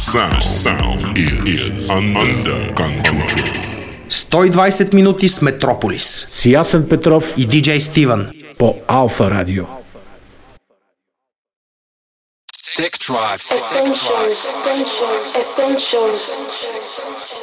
sound is under control. 120 минути с Метрополис. С Ясен Петров и диджей Стивън по Алфа Радио. Tech Tribe. Essentials.